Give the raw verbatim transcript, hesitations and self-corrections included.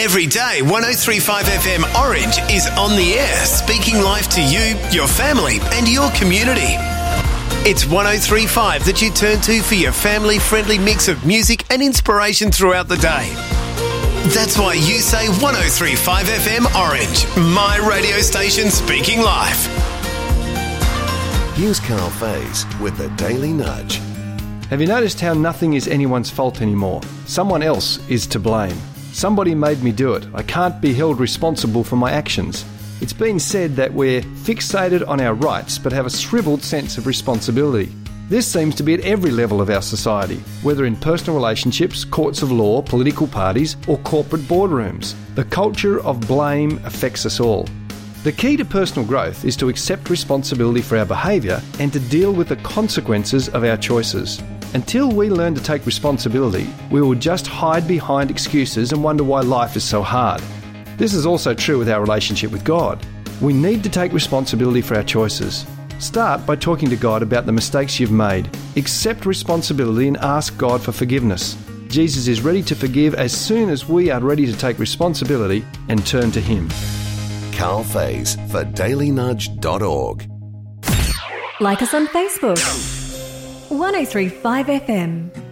Every day, one oh three point five F M Orange is on the air, speaking life to you, your family and your community. It's one oh three point five that you turn to for your family-friendly mix of music and inspiration throughout the day. That's why you say one oh three point five F M Orange, my radio station speaking life. Here's Carl Faze with the Daily Nudge. Have you noticed how nothing is anyone's fault anymore? Someone else is to blame. Somebody made me do it. I can't be held responsible for my actions. It's been said that we're fixated on our rights but have a shriveled sense of responsibility. This seems to be at every level of our society, whether in personal relationships, courts of law, political parties or corporate boardrooms. The culture of blame affects us all. The key to personal growth is to accept responsibility for our behaviour and to deal with the consequences of our choices. Until we learn to take responsibility, we will just hide behind excuses and wonder why life is so hard. This is also true with our relationship with God. We need to take responsibility for our choices. Start by talking to God about the mistakes you've made. Accept responsibility and ask God for forgiveness. Jesus is ready to forgive as soon as we are ready to take responsibility and turn to Him. Carl Faze for daily nudge dot org. Like us on Facebook. one oh three point five F M.